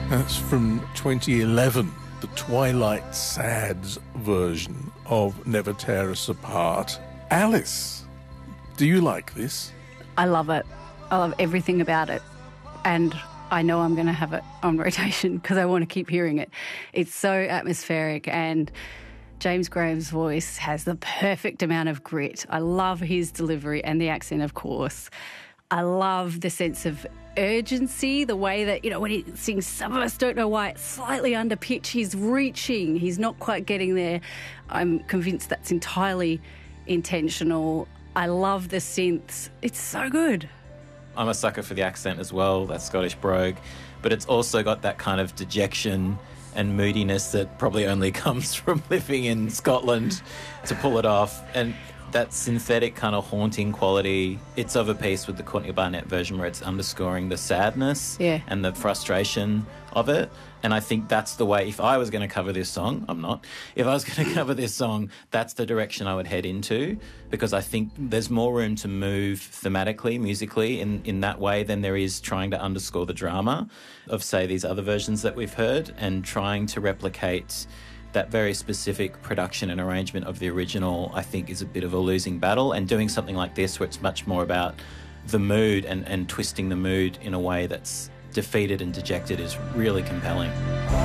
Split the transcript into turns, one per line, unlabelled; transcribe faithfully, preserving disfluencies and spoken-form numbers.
That's from twenty eleven, the Twilight Sads version of Never Tear Us Apart. Alice, do you like this?
I love it. I love everything about it. And I know I'm going to have it on rotation because I want to keep hearing it. It's so atmospheric, and James Graham's voice has the perfect amount of grit. I love his delivery and the accent, of course. I love the sense of urgency, the way that, you know, when he sings Some of Us Don't Know Why, it's slightly under pitch. He's reaching. He's not quite getting there. I'm convinced that's entirely intentional. I love the synths. It's so good.
I'm a sucker for the accent as well, that Scottish brogue, but it's also got that kind of dejection and moodiness that probably only comes from living in Scotland to pull it off. And that synthetic kind of haunting quality, it's of a piece with the Courtney Barnett version where it's underscoring the sadness
yeah.
and the frustration of it. And I think that's the way, if I was going to cover this song, I'm not, if I was going to cover this song, that's the direction I would head into, because I think there's more room to move thematically, musically, in, in that way than there is trying to underscore the drama of, say, these other versions that we've heard, and trying to replicate that very specific production and arrangement of the original, I think, is a bit of a losing battle. And doing something like this where it's much more about the mood and, and twisting the mood in a way that's defeated and dejected is really compelling.